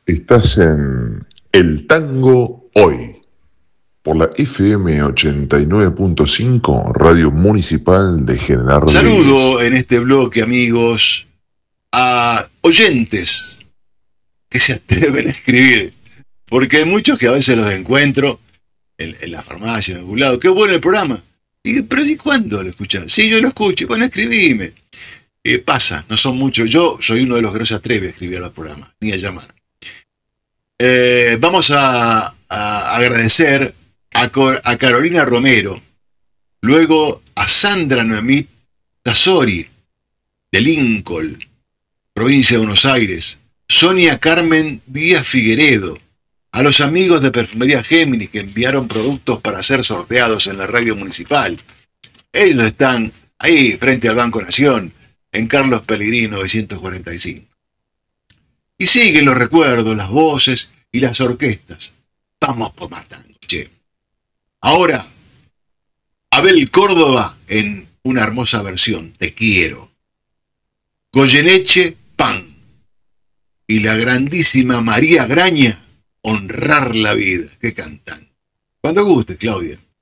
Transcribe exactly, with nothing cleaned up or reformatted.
Estás en El Tango Hoy, por la F M ochenta y nueve punto cinco, Radio Municipal de General Rodríguez. Saludo en este bloque, amigos, a oyentes que se atreven a escribir, porque hay muchos que a veces los encuentro en, en la farmacia, en algún lado. Qué bueno el programa. Y, pero ¿y cuándo lo escuchás? Sí, yo lo escucho. Bueno, escribime. Eh, pasa, no son muchos. Yo soy uno de los que no se atreve a escribir a los programas, ni a llamar. Eh, vamos a, a agradecer a, Cor, a Carolina Romero, luego a Sandra Noemí Tassori, de Lincoln, provincia de Buenos Aires, Sonia Carmen Díaz Figueredo, a los amigos de Perfumería Géminis que enviaron productos para ser sorteados en la radio municipal. Ellos están ahí frente al Banco Nación, en Carlos Pellegrini novecientos cuarenta y cinco. Y siguen los recuerdos, las voces y las orquestas. Vamos por más tango, che. Ahora, Abel Córdoba en una hermosa versión, Te quiero. Goyeneche, Pan. Y la grandísima María Graña, Honrar la vida. Qué cantan. Cuando guste, Claudia.